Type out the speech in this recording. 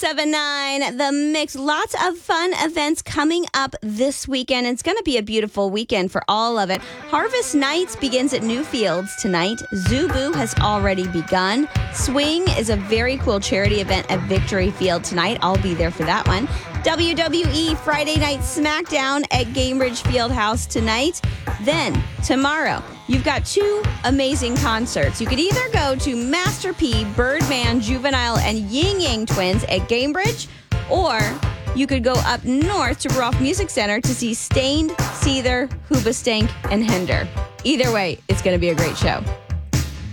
1079 The Mix. Lots of fun events coming up this weekend. It's going to be a beautiful weekend for all of it. Harvest Nights begins at Newfields tonight. Zubu has already begun. Swing is a very cool charity event at Victory Field tonight. I'll be there for that one. WWE Friday Night SmackDown at Gainbridge Fieldhouse tonight. Then, tomorrow, you've got two amazing concerts. You could either go to Master P, Birdman, Juvenile, and Ying Yang Twins at Gainbridge, or you could go up north to Rolfe Music Center to see Stained, Seether, Hoobastank, and Hinder. Either way, it's going to be a great show.